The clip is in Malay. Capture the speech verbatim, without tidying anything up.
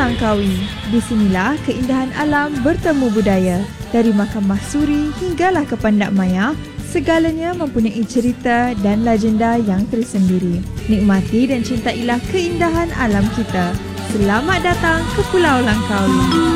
Langkawi. Di sinilah keindahan alam bertemu budaya. Dari makam Mahsuri hinggalah ke Pandak Maya, segalanya mempunyai cerita dan legenda yang tersendiri. Nikmati dan cintailah keindahan alam kita. Selamat datang ke Pulau Langkawi.